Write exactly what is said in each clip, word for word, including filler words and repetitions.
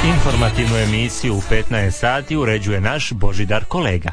Informativnu emisiju u petnaest sati uređuje naš Božidar kolega.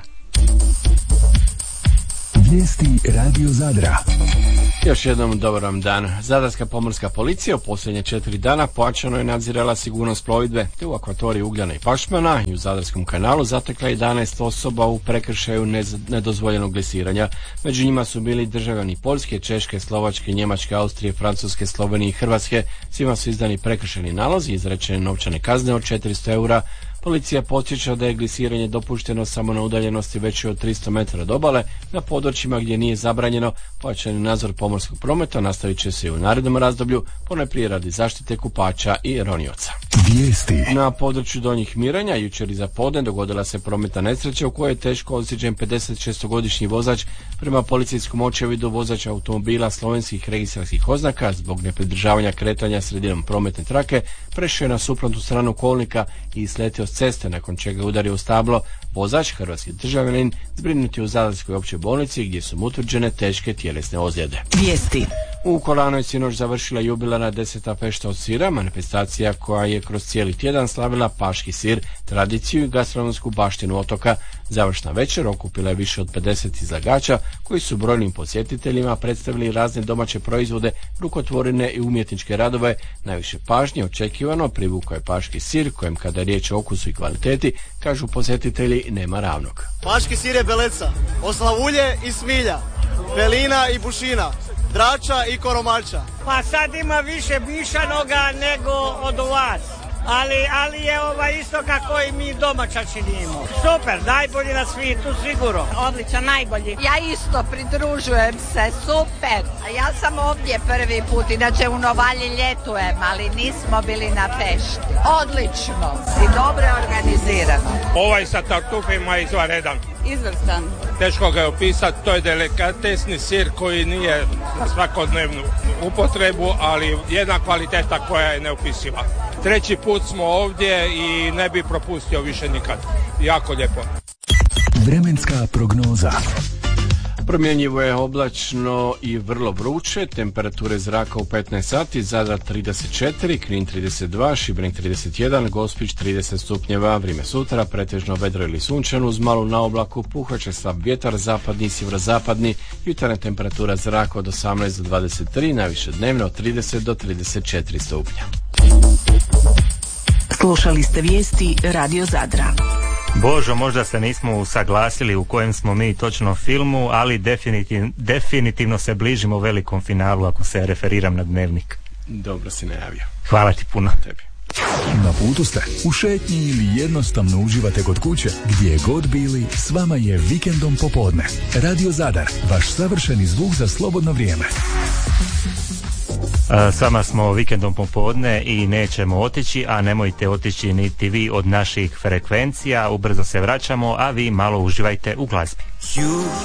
Vijesti Radio Zadra. Još jednom dobar vam dan. Zadarska pomorska policija u posljednje četiri dana pojačano je nadzirala sigurnost plovidbe te u akvatoriju Ugljana i Pašmana i u Zadarskom kanalu zatekla jedanaest osoba u prekršaju nedozvoljenog glesiranja. Među njima su bili državljani Poljske, Češke, Slovačke, Njemačke, Austrije, Francuske, Slovenije i Hrvatske. Svima su izdani prekršajni nalozi i izrečene novčane kazne od četiristo eura. Policija podsjeća da je glisiranje dopušteno samo na udaljenosti većoj od tristo metara od obale. Na područjima gdje nije zabranjeno, pojačani nadzor pomorskog prometa nastavit će se i u narednom razdoblju, ponajprije radi zaštite kupača i ronioca. Vijesti. Na području Donjih Miranja jučer iza podne dogodila se prometna nesreća u kojoj je teško ozlijeđen pedeset šestogodišnji vozač. Prema policijskom očevidu vozač automobila slovenskih registarskih oznaka zbog nepridržavanja kretanja sredinom prometne trake prešao je na suprotnu stranu kolnika i isletio s ceste, nakon čega je udario u stablo. Vozač, hrvatski državljanin, zbrinut je u Zadarskoj općoj bolnici gdje su mu utvrđene teške tjelesne ozljede. Vijesti. U Kolanu je sinoć završila jubilarna deseta fešta od sira, manifestacija koja je kroz cijeli tjedan slavila paški sir, tradiciju i gastronomsku baštinu otoka. Završna večer okupila je više od pedeset izlagača koji su brojnim posjetiteljima predstavili razne domaće proizvode, rukotvorine i umjetničke radove. Najviše pažnje očekivano privukao je paški sir, kojem kada je riječ o okusu i kvaliteti, kažu posjetitelji, nema ravnog. Paški sir je beleca, oslavulje i smilja, pelina i bušina, drača i koromača. Pa sad ima više mišanoga nego od vas. Ali, ali je ovaj isto kako i mi domaća činimo. Super, najbolji na svijetu sigurno. Odličan, najbolji. Ja isto pridružujem se, super. A ja sam ovdje prvi put, inače u Novalji ljetujem, ali nismo bili na fešti. Odlično i dobro organizirano. Ovaj sa tartufima je izvanredan. Izvrstan. Teško ga je opisati, to je delikatesni sir koji nije na svakodnevnu upotrebu, ali jedna kvaliteta koja je neopisiva. Treći put smo ovdje i ne bi propustio više nikad. Jako lijepo. Vremenska prognoza. Promjenjivo je oblačno i vrlo vruće, temperature zraka u petnaest sati, Zadar trideset četiri, Knin trideset dva, Šibenik trideset jedan, Gospić trideset stupnjeva, vrijeme sutra, pretežno vedro ili sunčano uz malu naoblaku, puhaće slab vjetar, zapadni i sjeverozapadni, jutarnja temperatura zraka od osamnaest do dvadeset tri, najviše dnevno od trideset do trideset četiri stupnja. Slušali ste vijesti Radio Zadra. Božo, možda se nismo usaglasili u kojem smo mi točno filmu, ali definitiv, definitivno se bližimo velikom finalu ako se referiram na Dnevnik. Dobro si najavio. Hvala ti puno. Tebi. Na putu ste, u šetnji ili jednostavno uživate kod kuće, gdje god bili, s vama je Vikendom popodne. Radio Zadar, vaš savršeni zvuk za slobodno vrijeme. S vama smo Vikendom popodne i nećemo otići, a nemojte otići niti vi od naših frekvencija. Ubrzo se vraćamo, a vi malo uživajte u glazbi.